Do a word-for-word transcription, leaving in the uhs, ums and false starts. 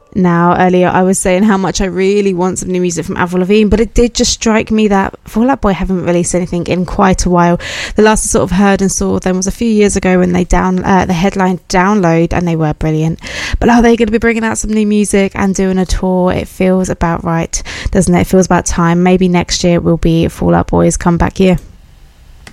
now. Earlier I was saying how much I really want some new music from Avril Lavigne, but it did just strike me that Fall Out Boy haven't released anything in quite a while. The last I sort of heard and saw them was a few years ago when they down uh, the headline Download, and they were brilliant. But are they going to be bringing out some new music and doing a tour? It feels about right, doesn't it? It feels about time. Maybe next year will be Fall Out Boy's comeback year.